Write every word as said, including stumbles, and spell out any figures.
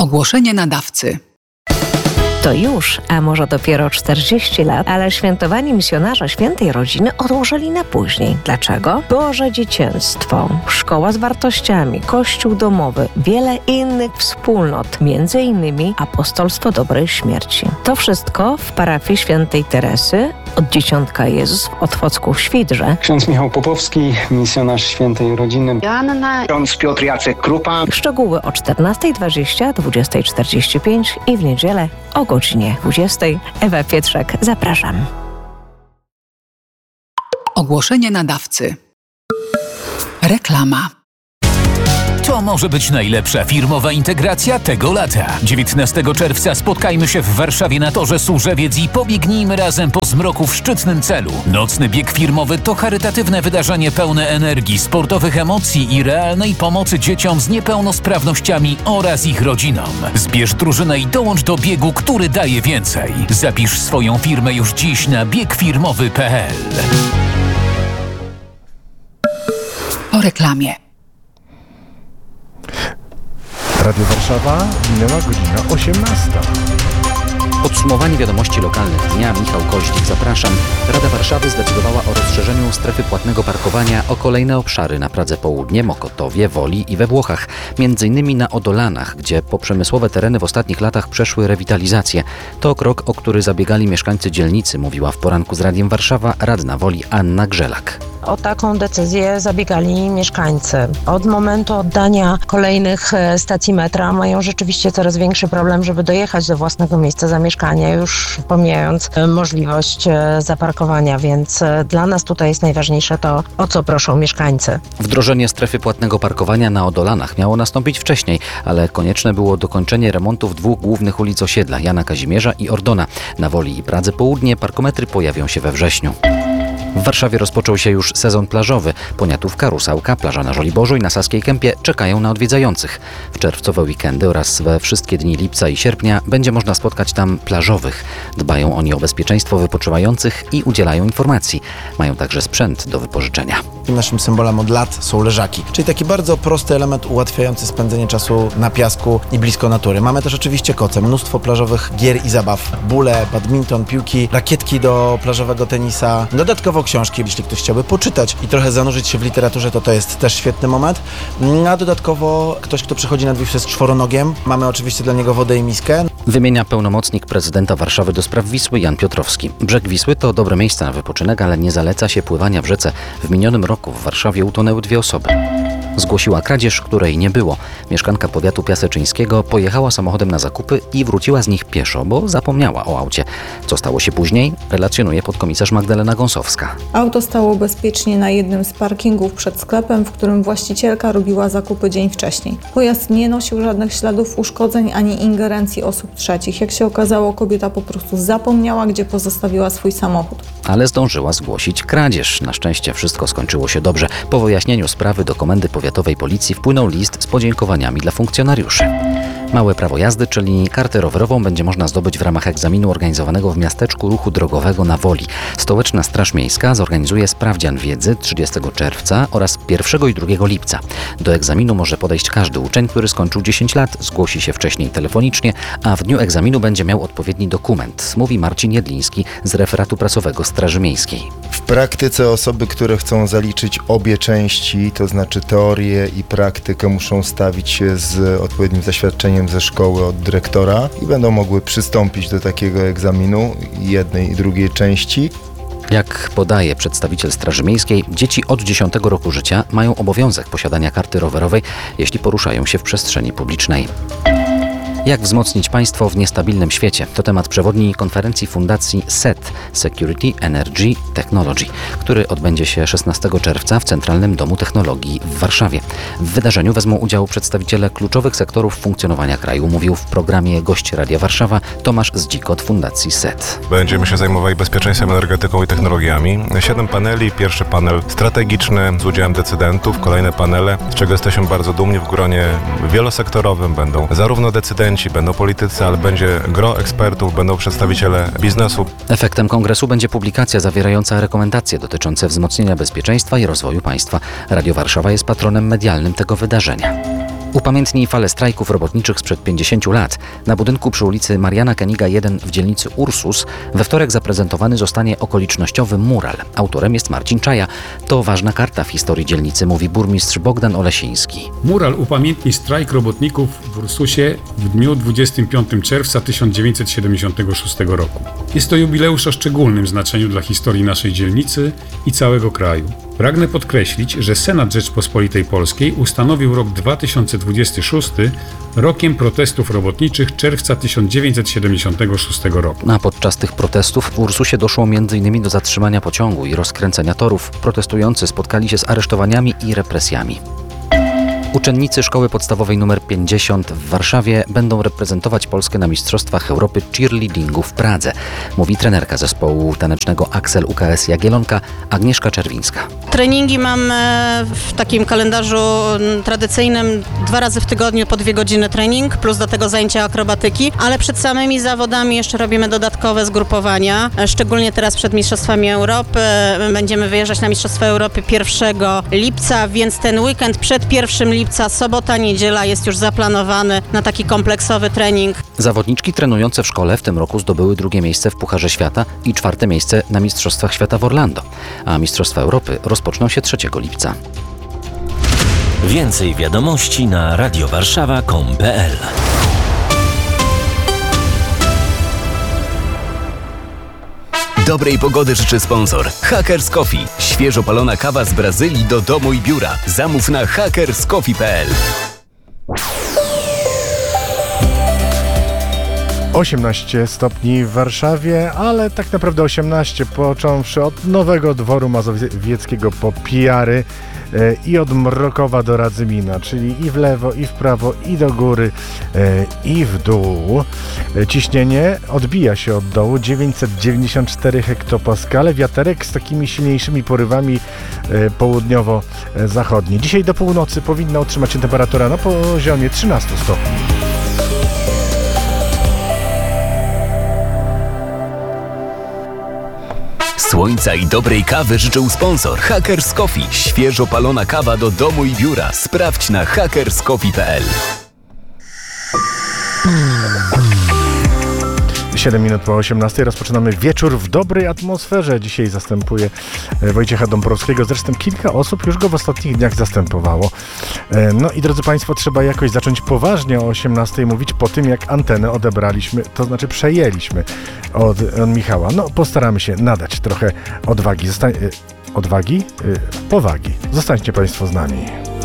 Ogłoszenie nadawcy. To już, a może dopiero czterdzieści lat, ale świętowanie misjonarza świętej rodziny odłożyli na później. Dlaczego? Boże dzieciństwo, szkoła z wartościami, kościół domowy, wiele innych wspólnot, między innymi apostolstwo dobrej śmierci. To wszystko w parafii świętej Teresy od Dzieciątka Jezus w Otwocku w Świdrze. Ksiądz Michał Popowski, misjonarz świętej rodziny. Joanna. Ksiądz Piotr Jacek Krupa. Szczegóły o czternasta dwadzieścia, dwudziesta czterdzieści pięć i w niedzielę o godzinie dwudziestej. Ewa Pietrzak, zapraszam. Ogłoszenie nadawcy. Reklama. To może być najlepsza firmowa integracja tego lata. dziewiętnastego czerwca spotkajmy się w Warszawie na Torze Służewiec i pobiegnijmy razem po zmroku w szczytnym celu. Nocny bieg firmowy to charytatywne wydarzenie pełne energii, sportowych emocji i realnej pomocy dzieciom z niepełnosprawnościami oraz ich rodzinom. Zbierz drużynę i dołącz do biegu, który daje więcej. Zapisz swoją firmę już dziś na bieg firmowy kropka p l. Po reklamie. Radio Warszawa, minęła godzina osiemnasta. Podsumowanie wiadomości lokalnych dnia. Michał Koźlik, zapraszam. Rada Warszawy zdecydowała o rozszerzeniu strefy płatnego parkowania o kolejne obszary na Pradze Południe, Mokotowie, Woli i we Włochach. Między innymi na Odolanach, gdzie poprzemysłowe tereny w ostatnich latach przeszły rewitalizację. To krok, o który zabiegali mieszkańcy dzielnicy, mówiła w poranku z Radiem Warszawa radna Woli Anna Grzelak. O taką decyzję zabiegali mieszkańcy. Od momentu oddania kolejnych stacji metra mają rzeczywiście coraz większy problem, żeby dojechać do własnego miejsca zamieszkania, już pomijając możliwość zaparkowania, więc dla nas tutaj jest najważniejsze to, o co proszą mieszkańcy. Wdrożenie strefy płatnego parkowania na Odolanach miało nastąpić wcześniej, ale konieczne było dokończenie remontów dwóch głównych ulic osiedla, Jana Kazimierza i Ordona. Na Woli i Pradze Południe parkometry pojawią się we wrześniu. W Warszawie rozpoczął się już sezon plażowy. Poniatówka, Rusałka, plaża na Żoliborzu i na Saskiej Kępie czekają na odwiedzających. W czerwcowe weekendy oraz we wszystkie dni lipca i sierpnia będzie można spotkać tam plażowych. Dbają oni o bezpieczeństwo wypoczywających i udzielają informacji. Mają także sprzęt do wypożyczenia. Naszym symbolem od lat są leżaki, czyli taki bardzo prosty element ułatwiający spędzenie czasu na piasku i blisko natury. Mamy też oczywiście koce, mnóstwo plażowych gier i zabaw. Bóle, badminton, piłki, rakietki do plażowego tenisa. Dodatkowo książki, jeśli ktoś chciałby poczytać i trochę zanurzyć się w literaturze, to to jest też świetny moment. A dodatkowo ktoś, kto przychodzi nad Wisłę z czworonogiem, mamy oczywiście dla niego wodę i miskę. Wymienia pełnomocnik prezydenta Warszawy do spraw Wisły Jan Piotrowski. Brzeg Wisły to dobre miejsce na wypoczynek, ale nie zaleca się pływania w rzece. W minionym roku w Warszawie utonęły dwie osoby. Zgłosiła kradzież, której nie było. Mieszkanka powiatu piaseczyńskiego pojechała samochodem na zakupy i wróciła z nich pieszo, bo zapomniała o aucie. Co stało się później? Relacjonuje podkomisarz Magdalena Gąsowska. Auto stało bezpiecznie na jednym z parkingów przed sklepem, w którym właścicielka robiła zakupy dzień wcześniej. Pojazd nie nosił żadnych śladów uszkodzeń ani ingerencji osób trzecich. Jak się okazało, kobieta po prostu zapomniała, gdzie pozostawiła swój samochód. Ale zdążyła zgłosić kradzież. Na szczęście wszystko skończyło się dobrze. Po wyjaśnieniu sprawy do Komendy Powiatowej Policji wpłynął list z podziękowaniami dla funkcjonariuszy. Małe prawo jazdy, czyli kartę rowerową, będzie można zdobyć w ramach egzaminu organizowanego w miasteczku ruchu drogowego na Woli. Stołeczna Straż Miejska zorganizuje sprawdzian wiedzy trzydziestego czerwca oraz pierwszego i drugiego lipca. Do egzaminu może podejść każdy uczeń, który skończył dziesięć lat, zgłosi się wcześniej telefonicznie, a w dniu egzaminu będzie miał odpowiedni dokument, mówi Marcin Jedliński z referatu prasowego Straży Miejskiej. W praktyce osoby, które chcą zaliczyć obie części, to znaczy teorię i praktykę, muszą stawić się z odpowiednim zaświadczeniem ze szkoły od dyrektora i będą mogły przystąpić do takiego egzaminu jednej i drugiej części. Jak podaje przedstawiciel Straży Miejskiej, dzieci od dziesiątego roku życia mają obowiązek posiadania karty rowerowej, jeśli poruszają się w przestrzeni publicznej. Jak wzmocnić państwo w niestabilnym świecie? To temat przewodni konferencji Fundacji S E T – Security, Energy, Technology, który odbędzie się szesnastego czerwca w Centralnym Domu Technologii w Warszawie. W wydarzeniu wezmą udział przedstawiciele kluczowych sektorów funkcjonowania kraju, mówił w programie gość Radia Warszawa Tomasz Zdzikot Fundacji S E T. Będziemy się zajmowali bezpieczeństwem, energetyką i technologiami. Siedem paneli, pierwszy panel strategiczny z udziałem decydentów, kolejne panele, z czego jesteśmy bardzo dumni, w gronie wielosektorowym będą zarówno decydenci, będą politycy, ale będzie gro ekspertów, będą przedstawiciele biznesu. Efektem kongresu będzie publikacja zawierająca rekomendacje dotyczące wzmocnienia bezpieczeństwa i rozwoju państwa. Radio Warszawa jest patronem medialnym tego wydarzenia. Upamiętni falę strajków robotniczych sprzed pięćdziesięciu lat. Na budynku przy ulicy Mariana Keniga jeden w dzielnicy Ursus we wtorek zaprezentowany zostanie okolicznościowy mural. Autorem jest Marcin Czaja. To ważna karta w historii dzielnicy, mówi burmistrz Bogdan Olesiński. Mural upamiętni strajk robotników w Ursusie w dniu dwudziestego piątego czerwca tysiąc dziewięćset siedemdziesiątego szóstego roku. Jest to jubileusz o szczególnym znaczeniu dla historii naszej dzielnicy i całego kraju. Pragnę podkreślić, że Senat Rzeczpospolitej Polskiej ustanowił rok dwa tysiące dwudziesty szósty rokiem protestów robotniczych czerwca tysiąc dziewięćset siedemdziesiątego szóstego roku. A podczas tych protestów w Ursusie doszło m in do zatrzymania pociągu i rozkręcenia torów. Protestujący spotkali się z aresztowaniami i represjami. Uczennicy Szkoły Podstawowej nr pięćdziesiąt w Warszawie będą reprezentować Polskę na Mistrzostwach Europy cheerleadingu w Pradze, mówi trenerka zespołu tanecznego Axel U K S Jagiellonka Agnieszka Czerwińska. Treningi mam w takim kalendarzu tradycyjnym dwa razy w tygodniu po dwie godziny trening, plus do tego zajęcia akrobatyki, ale przed samymi zawodami jeszcze robimy dodatkowe zgrupowania, szczególnie teraz przed Mistrzostwami Europy. Będziemy wyjeżdżać na Mistrzostwa Europy pierwszego lipca, więc ten weekend przed pierwszym lipca, sobota, niedziela jest już zaplanowany na taki kompleksowy trening. Zawodniczki trenujące w szkole w tym roku zdobyły drugie miejsce w Pucharze Świata i czwarte miejsce na Mistrzostwach Świata w Orlando, a Mistrzostwa Europy rozpoczną się trzeciego lipca. Więcej wiadomości na radiowarszawa kropka com kropka pe el. Dobrej pogody życzy sponsor Hackers Coffee. Świeżo palona kawa z Brazylii do domu i biura. Zamów na hackers coffee kropka pe el. osiemnaście stopni w Warszawie, ale tak naprawdę osiemnaście, począwszy od Nowego Dworu Mazowieckiego po Pijary i od Mrokowa do Radzymina, czyli i w lewo, i w prawo, i do góry, i w dół. Ciśnienie odbija się od dołu, dziewięćset dziewięćdziesiąt cztery hektopaskale, wiaterek z takimi silniejszymi porywami południowo-zachodni. Dzisiaj do północy powinna utrzymać się temperatura na poziomie trzynaście stopni. Słońca i dobrej kawy życzył sponsor Hackers Coffee. Świeżo palona kawa do domu i biura. Sprawdź na hackers coffee kropka pe el. siedem minut po osiemnastej rozpoczynamy wieczór w dobrej atmosferze. Dzisiaj zastępuje Wojciecha Dąbrowskiego. Zresztą kilka osób już go w ostatnich dniach zastępowało. No i drodzy Państwo, trzeba jakoś zacząć poważnie o osiemnastej mówić po tym, jak antenę odebraliśmy, to znaczy przejęliśmy od, od Michała. No postaramy się nadać trochę odwagi. Zostań, odwagi? Powagi. Zostańcie Państwo z nami.